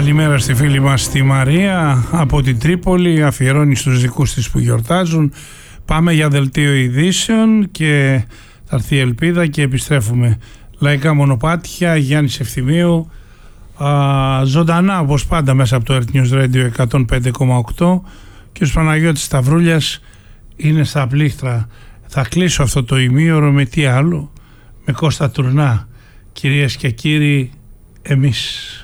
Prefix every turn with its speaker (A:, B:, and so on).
A: Καλημέρα στη φίλη μας τη Μαρία από την Τρίπολη, αφιερώνει στους δικούς της που γιορτάζουν. Πάμε για δελτίο ειδήσεων και θα έρθει η Ελπίδα και επιστρέφουμε. Λαϊκά μονοπάτια, Γιάννης Ευθυμίου, ζωντανά όπως πάντα μέσα από το Earth News Radio 105,8 και ο Παναγιώτης Σταυρούλιας είναι στα πλήκτρα. Θα κλείσω αυτό το ημίωρο με τι άλλο? Με Κώστα Τουρνά. Κυρίες και κύριοι, εμείς.